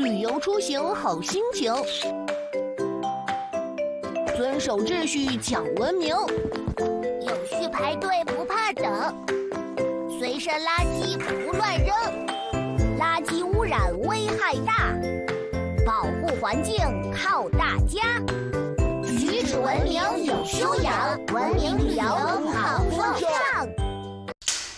旅游出行好心情。遵守秩序讲文明， 有序排队不怕等，随身垃圾不乱扔，垃圾污染危害大，保护环境靠大家。举止文明有修养，文明旅游